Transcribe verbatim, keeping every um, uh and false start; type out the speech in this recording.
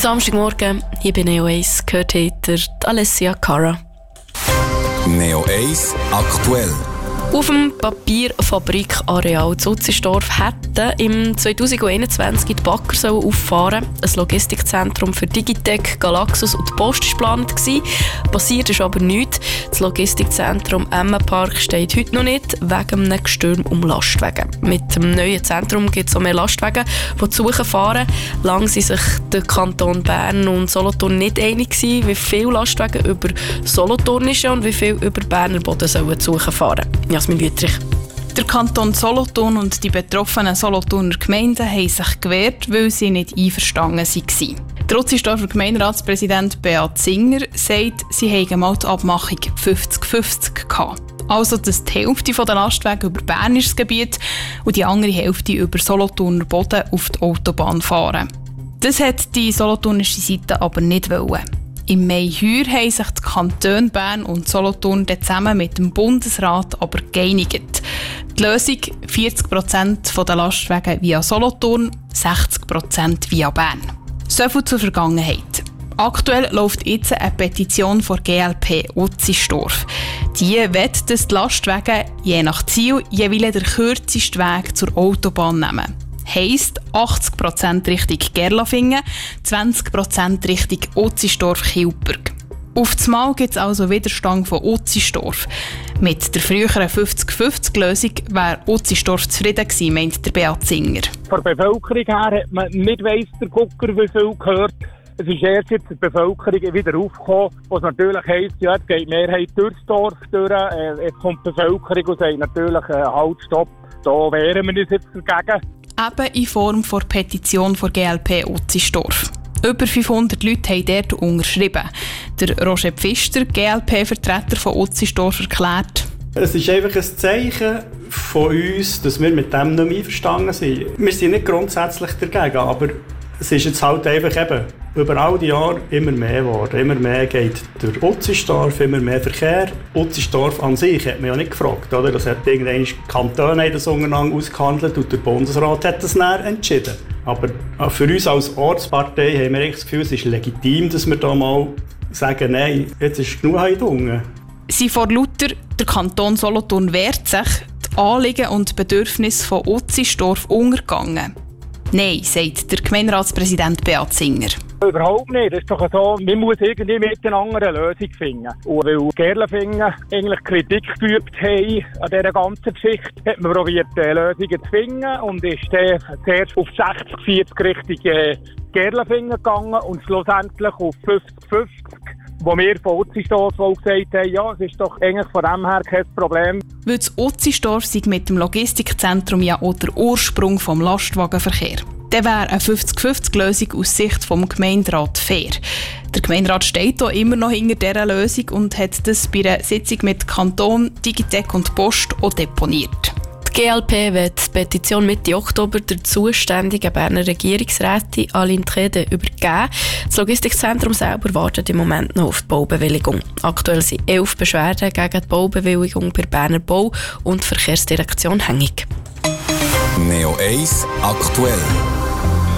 Samstagmorgen, hier bei Neo eins, gehört heute Alessia Cara. Neo eins aktuell. Auf dem Papierfabrikareal zu Utzenstorf hätten im zwanzig einundzwanzig die Bagger auffahren. Ein Logistikzentrum für Digitec, Galaxus und die Post war geplant. Passiert ist aber nichts. Das Logistikzentrum Emmenpark steht heute noch nicht, wegen einem Gestürm um Lastwagen. Mit dem neuen Zentrum gibt es auch mehr Lastwagen, die zu Suche fahren. Lang sind sich der Kanton Bern und Solothurn nicht einig gewesen, wie viele Lastwagen über Solothurnische und wie viel über Berner Boden sollen zu Suche fahren. Jasmin Wüttrich. Der Kanton Solothurn und die betroffenen Solothurner Gemeinden haben sich gewehrt, weil sie nicht einverstanden waren. Der Utzenstorfer Gemeinderatspräsident Beat Singer sagt, sie hätten mal die Abmachung fünfzig fünfzig gehabt. Also, dass die Hälfte der Lastwagen über bernisches Gebiet und die andere Hälfte über Solothurner Boden auf die Autobahn fahren. Das hat die solothurnische Seite aber nicht wollen. Im Mai heuer haben sich die Kantone Bern und Solothurn zusammen mit dem Bundesrat aber geeinigt. Die Lösung: vierzig Prozent der Lastwagen via Solothurn, sechzig Prozent via Bern. So viel zur Vergangenheit. Aktuell läuft jetzt eine Petition von G L P Utzenstorf. Die will, dass die Lastwagen je nach Ziel jeweils den kürzesten Weg zur Autobahn nehmen. Heisst achtzig Prozent Richtung Gerlafingen, zwanzig Prozent Richtung Utzenstorf-Kilberg. Auf das Mal gibt es also Widerstand von Utzenstorf. Mit der früheren fünfzig fünfzig Lösung wäre Utzenstorf zufrieden gewesen, meint der Beat Singer. Von der Bevölkerung her hat man nicht weiss der Gucker, wie viel gehört. Es ist erst jetzt die Bevölkerung wieder aufgekommen, was natürlich heisst, ja, es geht die Mehrheit durchs Dorf durch. Äh, jetzt kommt die Bevölkerung und sagt natürlich, äh, halt, stopp, da wehren wir uns jetzt dagegen. Eben in Form der Petition von G L P Utzenstorf. Über fünfhundert Leute haben dort unterschrieben. Der Roger Pfister, G L P-Vertreter von Utzenstorf, erklärt: Es ist einfach ein Zeichen von uns, dass wir mit dem nicht mehr einverstanden sind. Wir sind nicht grundsätzlich dagegen, aber es ist jetzt halt einfach eben über all die Jahre immer mehr geworden. Immer mehr geht durch Utzenstorf, immer mehr Verkehr. Utzenstorf an sich hat man ja nicht gefragt, oder? Das hat irgendein Kanton das untereinander ausgehandelt und der Bundesrat hat das dann entschieden. Aber für uns als Ortspartei haben wir das Gefühl, es ist legitim, dass wir da mal sagen, nein, jetzt ist genug Heidungen. Sie vor lauter, der Kanton Solothurn wehrt sich, die Anliegen und Bedürfnisse von Utzenstorf untergegangen. Nein, sagt der Gemeinderatspräsident Beat Singer. Überhaupt nicht. Es ist doch so, man muss irgendwie miteinander eine Lösung finden. Und weil Gerlafingen eigentlich Kritik geübt haben an dieser ganzen Geschichte, hat man probiert, Lösungen zu finden und ist dann zuerst auf sechzig vierzig Richtung äh, Gerlafingen gegangen und schlussendlich auf fünfzig fünfzig. Wo wir von Utzenstorf gesagt haben, ja, es ist doch eigentlich von dem her kein Problem. Weil das Utzenstorf sei mit dem Logistikzentrum ja auch der Ursprung des Lastwagenverkehrs. Dann wäre eine fünfzig fünfzig Lösung aus Sicht des Gemeinderats fair. Der Gemeinderat steht hier immer noch hinter dieser Lösung und hat das bei einer Sitzung mit Kanton, Digitec und Post auch deponiert. Die G L P wird die Petition Mitte Oktober der zuständigen Berner Regierungsrätin Aline Trede übergeben. Das Logistikzentrum selber wartet im Moment noch auf die Baubewilligung. Aktuell sind elf Beschwerden gegen die Baubewilligung bei Berner Bau- und Verkehrsdirektion hängig. Neo eins aktuell.